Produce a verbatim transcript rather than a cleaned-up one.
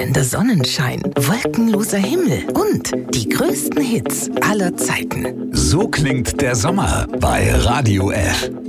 strahlender Sonnenschein, wolkenloser Himmel und die größten Hits aller Zeiten. So klingt der Sommer bei Radio F.